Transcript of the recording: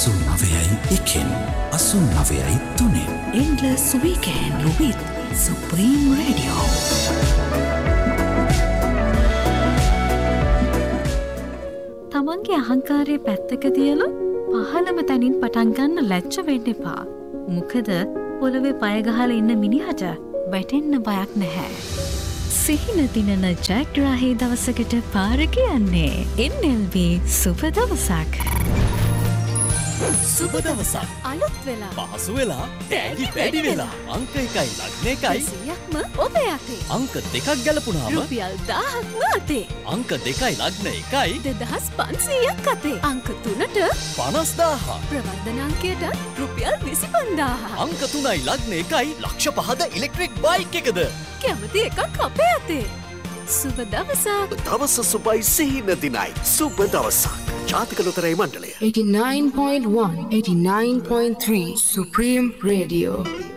89.1 Endless Weekend with Supreme Radio. තමන්ගේ අහංකාරය පැත්තක තියලා පහළම තැනින් පටන් ගන්න ලැජ්ජ වෙන්න එපා. මොකද පොළවේ පය ගහලා ඉන්න මිනිහට වැටෙන්න බයක් නැහැ. සිහින දිනන ජයග්‍රාහී දවසකට පාර කියන්නේ NLB සුබ දවසක්. සුබ දවසක් අලුත් වෙලා පහසු වෙලා තෑගි වැඩි වෙලා අංක 1යි ලග්න 1යි 100ක්ම ඔබ යතේ. අංක 2ක් ගැලපුණාම රුපියල් 1000ක්ම අතේ. අංක 2යි ලග්න 1යි 2500ක් අතේ. අංක 3ට 50000 ප්‍රවර්ධන අංකයට රුපියල් 25000. අංක 3යි ලග්න 1යි ලක්ෂ 5ද ඉලෙක්ට්‍රික් බයික් එකද කැමති එකක් අපේ අතේ. සුබ දවසක්. දවස සුබයි සිහින දිනයි සුබ දවසක්. ජාතික ලොතරැයි මණ්ඩලය 89.1 89.3 Supreme Radio.